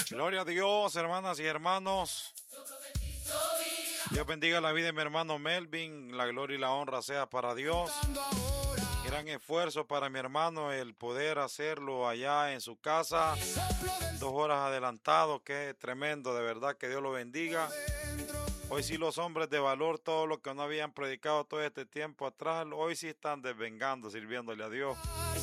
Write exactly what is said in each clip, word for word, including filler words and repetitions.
Gloria a Dios, hermanas y hermanos. Dios bendiga la vida de mi hermano Melvin. La gloria y la honra sea para Dios. Gran esfuerzo para mi hermano el poder hacerlo allá en su casa. Dos horas adelantado, que tremendo, de verdad, que Dios lo bendiga. Hoy sí los hombres de valor, todo lo que no habían predicado todo este tiempo atrás, hoy sí están desvengando, sirviéndole a Dios.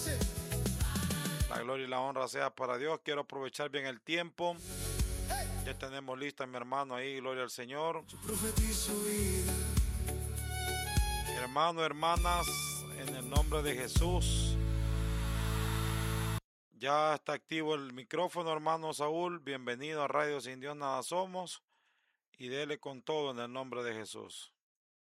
La gloria y la honra sea para Dios. Quiero aprovechar bien el tiempo. Ya tenemos lista mi hermano ahí, gloria al Señor. Hermano, hermanas, en el nombre de Jesús. Ya está activo el micrófono, hermano Saúl. Bienvenido a Radio Sin Dios Nada Somos. Y dele con todo en el nombre de Jesús.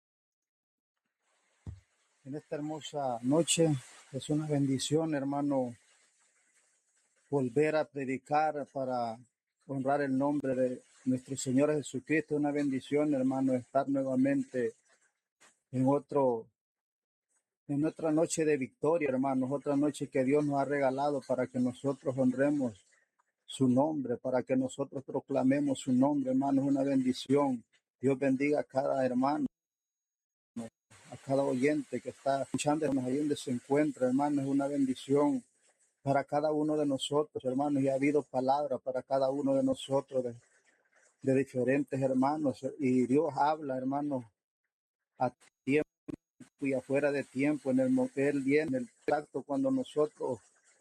En esta hermosa noche es una bendición, hermano, volver a predicar para honrar el nombre de nuestro Señor Jesucristo. Una bendición, hermano, estar nuevamente en otro, en otra noche de victoria, hermanos, otra noche que Dios nos ha regalado para que nosotros honremos su nombre, para que nosotros proclamemos su nombre, hermanos. Una bendición. Dios bendiga a cada hermano, a cada oyente que está escuchando ahí donde se encuentra, hermanos. Es una bendición para cada uno de nosotros, hermanos, y ha habido palabra para cada uno de nosotros de, de diferentes hermanos, y Dios habla, hermanos, a tiempo y afuera de tiempo, en el el bien, en el tacto, cuando nosotros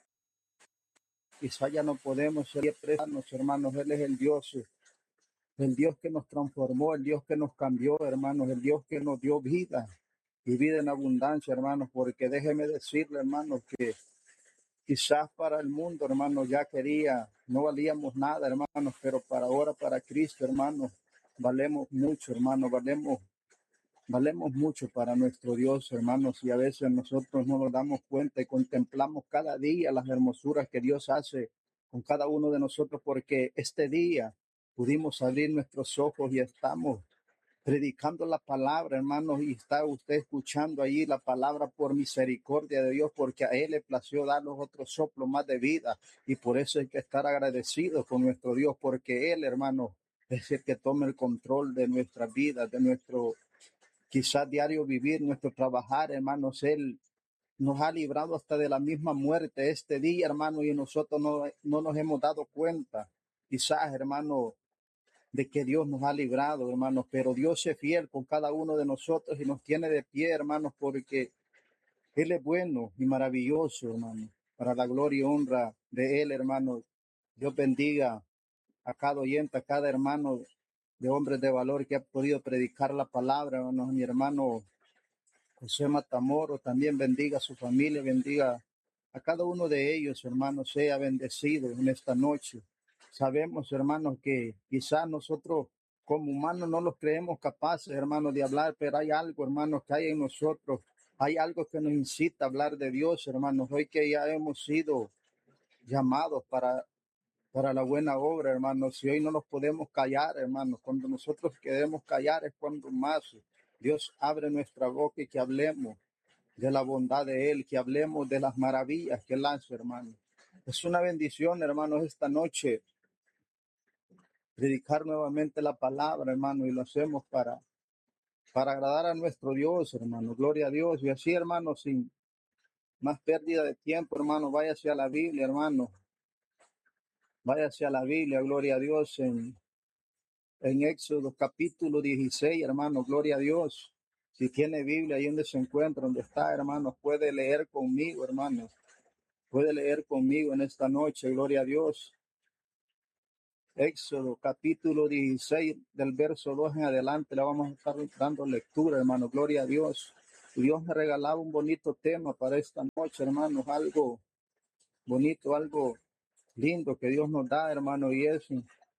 quizá ya no podemos ser expresarnos, hermanos. Él es el Dios, el Dios que nos transformó, el Dios que nos cambió, hermanos, el Dios que nos dio vida y vida en abundancia, hermanos, porque déjeme decirle, hermanos, que quizás para el mundo, hermanos, ya quería, no valíamos nada, hermanos, pero para ahora, para Cristo, hermanos, valemos mucho, hermanos, valemos, valemos mucho para nuestro Dios, hermanos, y a veces nosotros no nos damos cuenta y contemplamos cada día las hermosuras que Dios hace con cada uno de nosotros, porque este día pudimos abrir nuestros ojos y estamos predicando la palabra, hermanos, y está usted escuchando ahí la palabra por misericordia de Dios, porque a Él le plació darnos otro soplo más de vida, y por eso hay que estar agradecidos con nuestro Dios, porque Él, hermano, es el que toma el control de nuestras vidas, de nuestro quizás diario vivir, nuestro trabajar, hermanos. Él nos ha librado hasta de la misma muerte este día, hermano, y nosotros no, no nos hemos dado cuenta, quizás, hermano, de que Dios nos ha librado, hermanos, pero Dios es fiel con cada uno de nosotros y nos tiene de pie, hermanos, porque Él es bueno y maravilloso, hermano, para la gloria y honra de Él, hermanos. Dios bendiga a cada oyente, a cada hermano de hombres de valor que ha podido predicar la palabra, hermanos. Mi hermano José Matamoro también bendiga a su familia, bendiga a cada uno de ellos, hermanos, sea bendecido en esta noche. Sabemos, hermanos, que quizás nosotros como humanos no los creemos capaces, hermanos, de hablar, pero hay algo, hermanos, que hay en nosotros. Hay algo que nos incita a hablar de Dios, hermanos. Hoy que ya hemos sido llamados para, para la buena obra, hermanos, y hoy no nos podemos callar, hermanos. Cuando nosotros queremos callar es cuando más Dios abre nuestra boca y que hablemos de la bondad de Él, que hablemos de las maravillas que Él hace, hermano. Es una bendición, hermanos, esta noche predicar nuevamente la palabra, hermano, y lo hacemos para, para agradar a nuestro Dios, hermano. Gloria a Dios. Y así, hermano, sin más pérdida de tiempo, hermano, váyase a la Biblia, hermano. Váyase a la Biblia, gloria a Dios, en, en Éxodo capítulo dieciséis, hermano, gloria a Dios. Si tiene Biblia ahí donde se encuentra, donde está, hermano, puede leer conmigo, hermano. Puede leer conmigo en esta noche, gloria a Dios. Éxodo capítulo dieciséis, del verso dos en adelante, le vamos a estar dando lectura, hermano, gloria a Dios. Y Dios me regalaba un bonito tema para esta noche, hermanos, algo bonito, algo lindo que Dios nos da, hermano, y es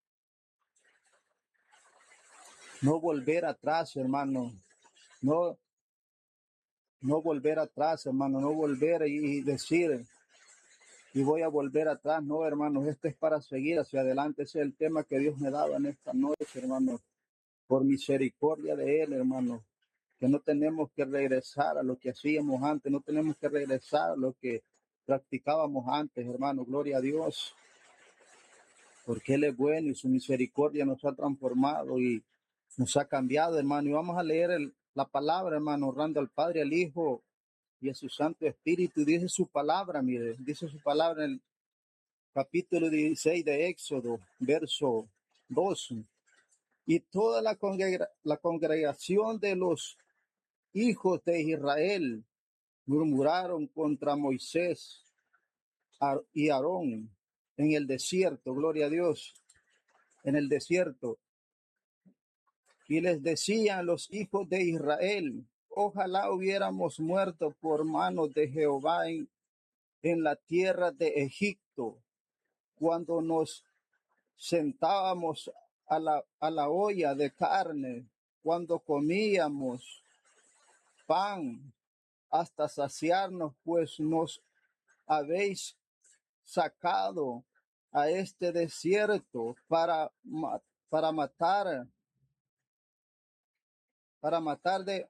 no volver atrás, hermano, no, no volver atrás, hermano, no volver y decir, y voy a volver atrás. No, hermanos, esto es para seguir hacia adelante. Ese es el tema que Dios me daba en esta noche, hermanos, por misericordia de Él, hermano, que no tenemos que regresar a lo que hacíamos antes, no tenemos que regresar a lo que practicábamos antes, hermano, gloria a Dios. porque Él es bueno y su misericordia nos ha transformado y nos ha cambiado, hermano. Y vamos a leer el, la palabra, hermano, honrando al Padre, al Hijo y a su Santo Espíritu. Dice su palabra, mire, dice su palabra en el capítulo dieciséis de Éxodo, verso dos. Y toda la, congrega, la congregación de los hijos de Israel murmuraron contra Moisés y Aarón en el desierto, gloria a Dios, en el desierto. Y les decían los hijos de Israel: ojalá hubiéramos muerto por manos de Jehová en, en la tierra de Egipto, cuando nos sentábamos a la, a la olla de carne, cuando comíamos pan hasta saciarnos, pues nos habéis sacado a este desierto para, para matar, para matar de,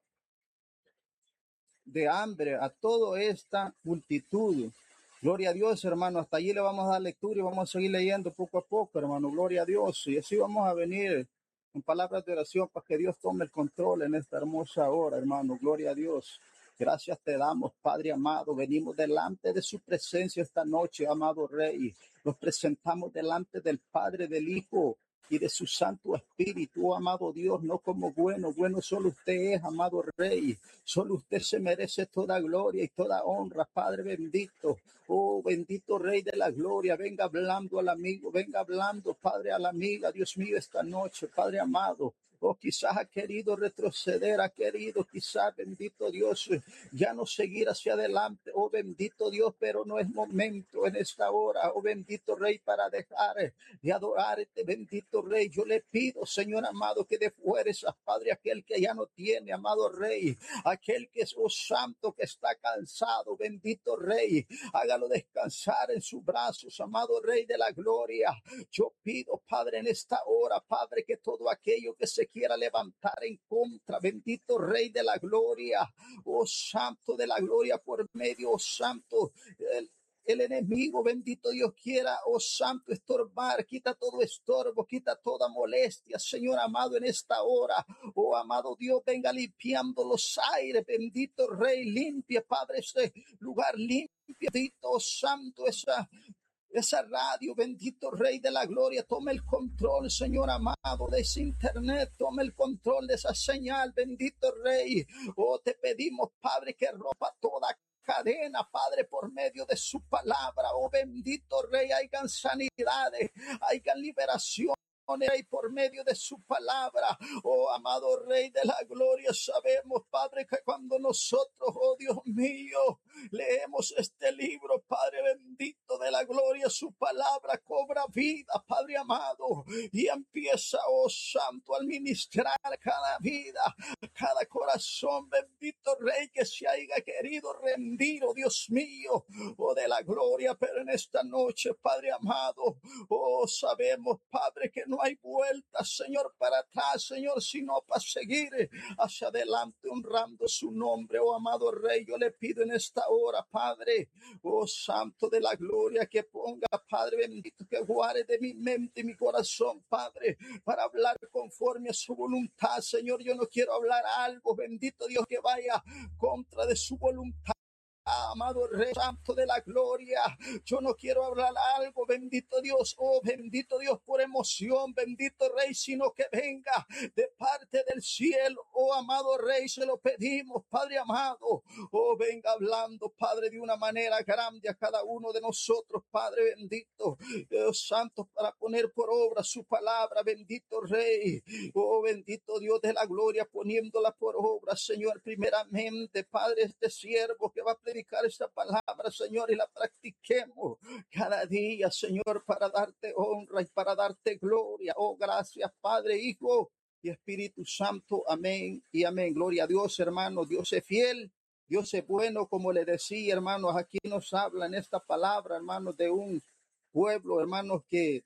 de hambre a toda esta multitud. Gloria a Dios, hermano. Hasta allí le vamos a dar lectura y vamos a seguir leyendo poco a poco, hermano. Gloria a Dios. Y así vamos a venir en palabras de oración para que Dios tome el control en esta hermosa hora, hermano. Gloria a Dios. Gracias te damos, Padre amado. Venimos delante de su presencia esta noche, amado Rey. Nos presentamos delante del Padre, del Hijo y de su Santo Espíritu, oh, amado Dios, no como bueno, bueno solo usted es, amado Rey, solo usted se merece toda gloria y toda honra, Padre bendito, oh bendito Rey de la gloria, venga hablando al amigo, venga hablando, Padre, a la amiga, Dios mío, esta noche, Padre amado. O quizás ha querido retroceder, ha querido quizás, bendito Dios, ya no seguir hacia adelante. Oh bendito Dios, pero no es momento en esta hora. Oh bendito Rey, para dejar de adorarte, bendito Rey. Yo le pido, Señor amado, que de fuerzas, Padre, aquel que ya no tiene, amado Rey, aquel que es, oh santo, que está cansado, bendito Rey, hágalo descansar en sus brazos, amado Rey de la gloria. Yo pido, Padre, en esta hora, Padre, que todo aquello que se quiera levantar en contra, bendito Rey de la gloria, oh santo de la gloria, por medio, oh santo, el, el enemigo, bendito Dios, quiera, oh santo, estorbar, quita todo estorbo, quita toda molestia, Señor amado, en esta hora, oh amado Dios, venga limpiando los aires, bendito Rey, limpia, Padre, este lugar, limpia, bendito, oh santo, esa esa radio, bendito Rey de la gloria, tome el control, Señor amado, de ese internet, tome el control de esa señal, bendito Rey. Oh, te pedimos, Padre, que rompa toda cadena, Padre, por medio de su palabra. Oh, bendito Rey, hayan sanidades, hayan liberación y por medio de su palabra. Oh amado Rey de la gloria, sabemos, Padre, que cuando nosotros, oh Dios mío, leemos este libro, Padre bendito de la gloria, su palabra cobra vida, Padre amado, y empieza, oh santo, al ministrar cada vida, cada corazón, bendito Rey, que se haya querido rendir, oh Dios mío, oh de la gloria, pero en esta noche, Padre amado, oh sabemos, Padre, que no hay vuelta, Señor, para atrás, Señor, sino para seguir hacia adelante honrando su nombre. Oh amado Rey, yo le pido en esta hora, Padre, oh santo de la gloria, que ponga, Padre bendito, que guarde de mi mente y mi corazón, Padre, para hablar conforme a su voluntad. Señor, yo no quiero hablar algo, bendito Dios, que vaya contra de su voluntad. Amado Rey Santo de la gloria, yo no quiero hablar algo, bendito Dios, oh bendito Dios, por emoción, bendito Rey, sino que venga de parte del cielo. Oh amado Rey, se lo pedimos, Padre amado, oh venga hablando, Padre, de una manera grande a cada uno de nosotros, Padre bendito, Dios Santo, para poner por obra su palabra, bendito Rey, oh bendito Dios de la gloria, poniéndola por obra, Señor, primeramente, Padre, este siervo que va a predicar esta palabra, Señor, y la practiquemos cada día, Señor, para darte honra y para darte gloria. Oh, gracias, Padre, Hijo y Espíritu Santo. Amén y amén. Gloria a Dios, hermano. Dios es fiel, Dios es bueno, como le decía, hermanos. Aquí nos habla en esta palabra, hermanos, de un pueblo, hermanos, que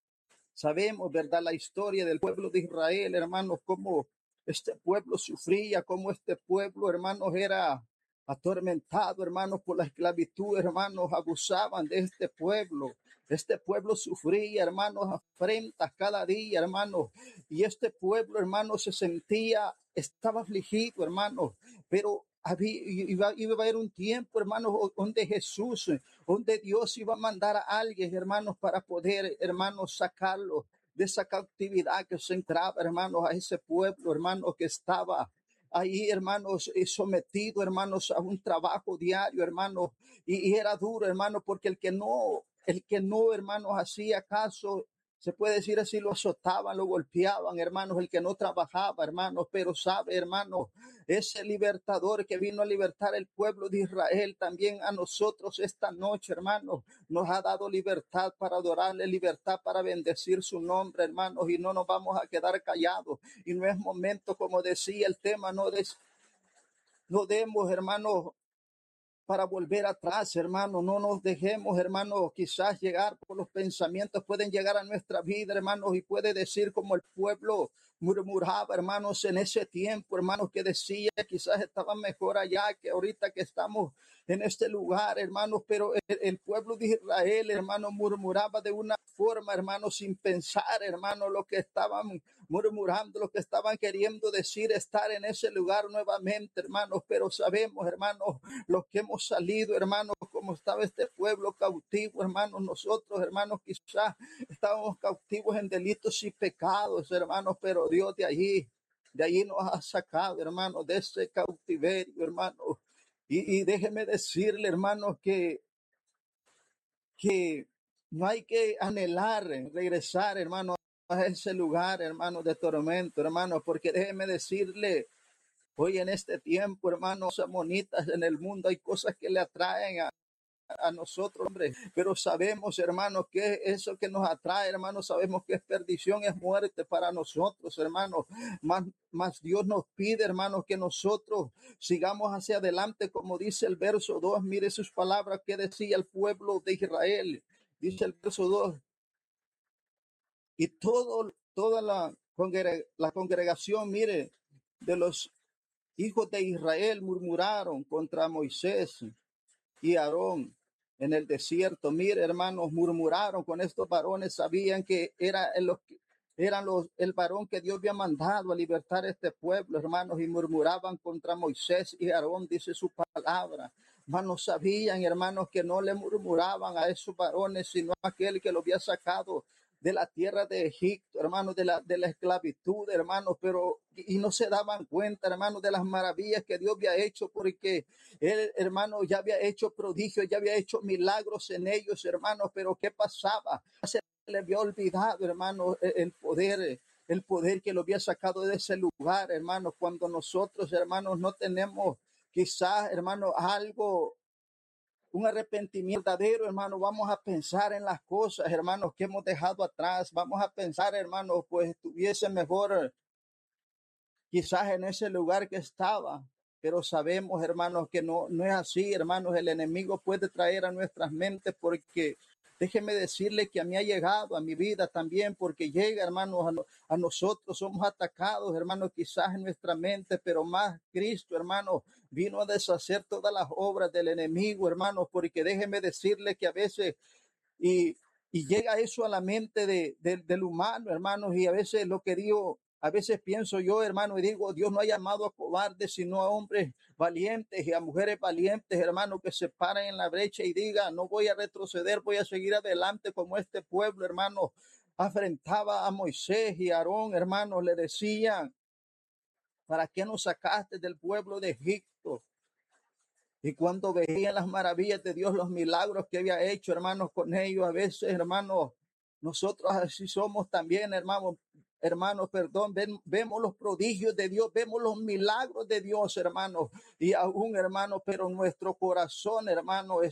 sabemos, ¿verdad?, la historia del pueblo de Israel, hermanos, cómo este pueblo sufría, cómo este pueblo, hermanos, era atormentado, hermanos, por la esclavitud, hermanos, abusaban de este pueblo. Este pueblo sufría, hermanos, afrentas cada día, hermanos. Y este pueblo, hermanos, se sentía, estaba afligido, hermanos. Pero había, iba, iba a haber un tiempo, hermanos, donde Jesús, donde Dios iba a mandar a alguien, hermanos, para poder, hermanos, sacarlo de esa cautividad que se entraba, hermanos, a ese pueblo, hermanos, que estaba ahí, hermanos, sometido, hermanos, a un trabajo diario, hermanos, y, y era duro, hermanos, porque el que no, el que no, hermanos, hacía caso, se puede decir así, lo azotaban, lo golpeaban, hermanos, el que no trabajaba, hermanos, pero sabe, hermanos, ese libertador que vino a libertar el pueblo de Israel, también a nosotros esta noche, hermanos, nos ha dado libertad para adorarle, libertad para bendecir su nombre, hermanos, y no nos vamos a quedar callados. Y no es momento, como decía el tema, no, des, no demos, hermanos, para volver atrás, hermano. No nos dejemos, hermano, quizás llegar por los pensamientos, pueden llegar a nuestra vida, hermanos, y puede decir como el pueblo murmuraba, hermanos, en ese tiempo, hermanos, que decía quizás estaba mejor allá que ahorita que estamos en este lugar, hermanos, pero el, el pueblo de Israel, hermano, murmuraba de una forma, hermano, sin pensar, hermano, lo que estaban murmurando, lo que estaban queriendo decir, estar en ese lugar nuevamente, hermanos, pero sabemos, hermanos, los que hemos salido, hermanos, como estaba este pueblo cautivo, hermanos, nosotros, hermanos, quizás estábamos cautivos en delitos y pecados, hermanos, pero Dios de allí, de allí nos ha sacado, hermanos, de ese cautiverio, hermanos. Y, y déjeme decirle, hermanos, que, que no hay que anhelar regresar, hermanos, a ese lugar, hermanos, de tormento, hermanos, porque déjeme decirle, hoy en este tiempo, hermanos, bonitas en el mundo, hay cosas que le atraen a, a nosotros, hombre, pero sabemos, hermanos, que eso que nos atrae, hermanos, sabemos que es perdición, es muerte para nosotros, hermanos, más, más Dios nos pide, hermanos, que nosotros sigamos hacia adelante, como dice el verso dos, mire sus palabras que decía el pueblo de Israel, dice el verso dos, y todo, toda la, congreg la congregación, mire, de los hijos de Israel murmuraron contra Moisés y Aarón en el desierto. Mire, hermanos, murmuraron con estos varones, sabían que era los eran los el varón que Dios había mandado a libertar a este pueblo, hermanos, y murmuraban contra Moisés y Aarón, dice su palabra. Hermanos, sabían, hermanos, que no le murmuraban a esos varones, sino a aquel que lo había sacado de la tierra de Egipto, hermanos, de la, de la esclavitud, hermanos, pero y no se daban cuenta, hermanos, de las maravillas que Dios había hecho, porque él, hermano, ya había hecho prodigios, ya había hecho milagros en ellos, hermanos, pero ¿qué pasaba? Se le había olvidado, hermanos, el poder, el poder que lo había sacado de ese lugar, hermanos, cuando nosotros, hermanos, no tenemos quizás, hermanos, algo, un arrepentimiento verdadero, hermano, vamos a pensar en las cosas, hermanos, que hemos dejado atrás, vamos a pensar, hermanos, pues estuviese mejor quizás en ese lugar que estaba, pero sabemos, hermanos, que no, no es así, hermanos, el enemigo puede traer a nuestras mentes, porque déjeme decirle que a mí ha llegado a mi vida también, porque llega, hermanos, a, no, a nosotros somos atacados, hermanos, quizás en nuestra mente, pero más Cristo, hermanos, vino a deshacer todas las obras del enemigo, hermanos, porque déjeme decirle que a veces, y, y llega eso a la mente de, de, del humano, hermanos, y a veces lo que digo, a veces pienso yo, hermano, y digo, Dios no ha llamado a cobardes, sino a hombres valientes y a mujeres valientes, hermano, que se paren en la brecha y digan, no voy a retroceder, voy a seguir adelante como este pueblo, hermano, afrentaba a Moisés y a Aarón, hermano, le decían, ¿para qué nos sacaste del pueblo de Egipto? Y cuando veían las maravillas de Dios, los milagros que había hecho, hermanos, con ellos, a veces, hermanos, nosotros así somos también, hermanos, hermanos, perdón, ven, vemos los prodigios de Dios, vemos los milagros de Dios, hermanos, y aún, hermanos, pero nuestro corazón, hermanos,